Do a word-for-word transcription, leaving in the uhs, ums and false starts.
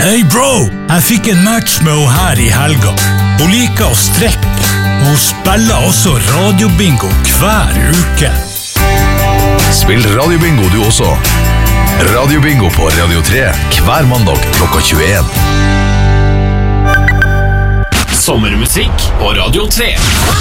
Hey bro, jeg fikk en match med henne her i helga. Hun liker å strekke. Hun spiller også radiobingo hver uke. Spill radiobingo du også. Radiobingo på Radio tre hver mandag klokka tjueen. Sommermusikk på Radio tre.